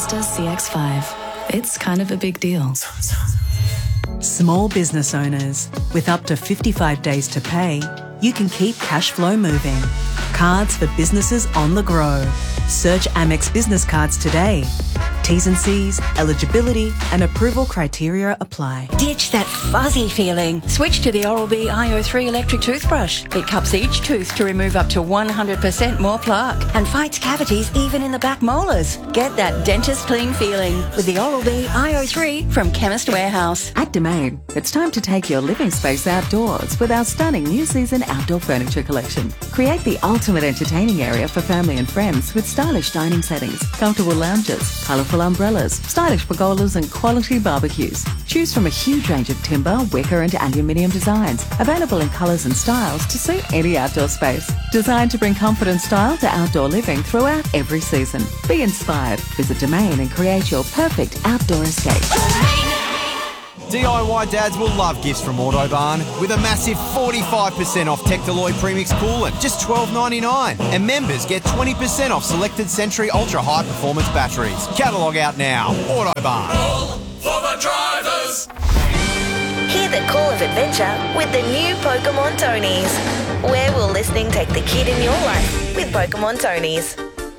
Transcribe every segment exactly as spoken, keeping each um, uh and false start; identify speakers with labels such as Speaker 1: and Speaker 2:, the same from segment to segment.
Speaker 1: Mazda C X five. It's kind of a big deal.
Speaker 2: Small business owners, with up to fifty-five days to pay, you can keep cash flow moving. Cards for businesses on the grow. Search Amex Business Cards today. T's and C's, eligibility and approval criteria apply.
Speaker 3: Ditch that fuzzy feeling. Switch to the Oral-B I O three electric toothbrush. It cups each tooth to remove up to one hundred percent more plaque and fights cavities even in the back molars. Get that dentist clean feeling with the Oral-B I O three from Chemist Warehouse.
Speaker 4: At Domain, it's time to take your living space outdoors with our stunning new season outdoor furniture collection. Create the ultimate entertaining area for family and friends with stylish dining settings, comfortable lounges, colourful umbrellas, stylish pergolas and quality barbecues. Choose from a huge range of timber, wicker and aluminium designs, available in colours and styles to suit any outdoor space. Designed to bring comfort and style to outdoor living throughout every season. Be inspired. Visit Domain and create your perfect outdoor escape.
Speaker 5: D I Y dads will love gifts from Autobarn with a massive forty-five percent off Tectaloid Premix coolant, just twelve ninety-nine. And members get twenty percent off selected Century Ultra High Performance batteries. Catalogue out now. Autobarn.
Speaker 6: All for the drivers.
Speaker 7: Hear the call of adventure with the new Pokemon Tonys. Where will listening take the kid in your life with Pokemon Tonys?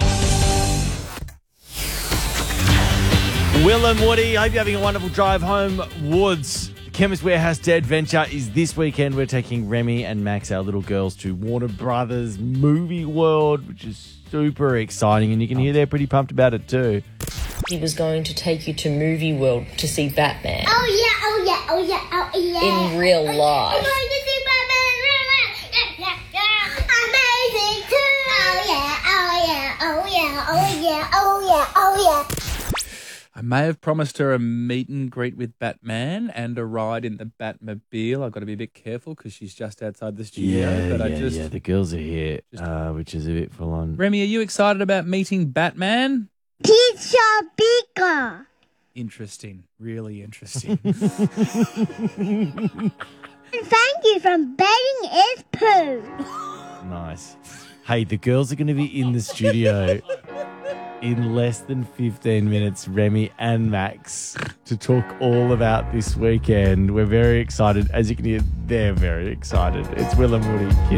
Speaker 8: Will and Woody, hope you're having a wonderful drive home. Woods, Chemist Warehouse Day Adventure is this weekend. We're taking Remy and Max, our little girls, to Warner Brothers Movie World, which is super exciting, and you can hear they're pretty pumped about it too.
Speaker 9: He was going to take you to Movie World to see Batman.
Speaker 10: Oh yeah, oh yeah, oh yeah, oh yeah.
Speaker 9: In real life.
Speaker 10: I'm going to see Batman in real life. Yeah, yeah, yeah. Amazing too. Oh yeah, oh yeah, oh yeah, oh yeah, oh yeah, oh yeah.
Speaker 11: I may have promised her a meet and greet with Batman and a ride in the Batmobile. I've got to be a bit careful because she's just outside the studio.
Speaker 8: Yeah,
Speaker 11: but
Speaker 8: yeah,
Speaker 11: I just,
Speaker 8: yeah. The girls are here, uh, which is a bit full on.
Speaker 11: Remy, are you excited about meeting Batman?
Speaker 10: Teacher Pika.
Speaker 11: Interesting. Really interesting.
Speaker 10: Thank you from Betting is Pooh.
Speaker 8: Nice. Hey, the girls are going to be in the studio in less than fifteen minutes, Remy and Max, to talk all about this weekend. We're very excited. As you can hear, they're very excited. It's Will and Woody. Kids.